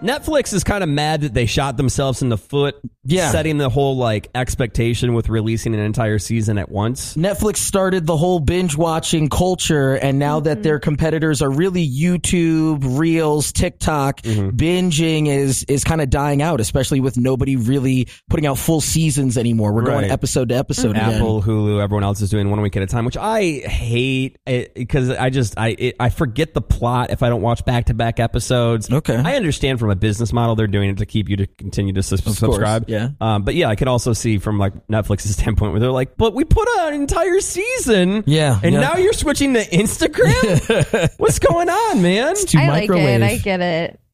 Netflix is kind of mad that they shot themselves in the foot, setting the whole like expectation with releasing an entire season at once. Netflix started the whole binge watching culture, and now that their competitors are really YouTube, Reels, TikTok, binging is kind of dying out, especially with nobody really putting out full seasons anymore. We're going episode to episode again. Apple, Hulu, everyone else is doing 1 week at a time, which I hate because I forget the plot if I don't watch back-to-back episodes. Okay. I understand from a business model they're doing it to keep you to continue to subscribe. Yeah. But yeah, I could also see from like Netflix's standpoint where they're like, but we put an entire season. Yeah. And now you're switching to Instagram? What's going on, man? It's too I microwave. like it. I get it.